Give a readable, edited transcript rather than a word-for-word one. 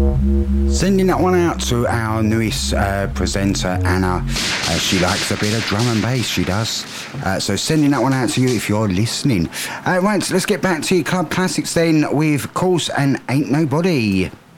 Sending that one out to our newest presenter, Anna. She likes a bit of drum and bass, she does. So sending that one out to you if you're listening. Right, so let's get back to your club classics then with Course and Ain't Nobody.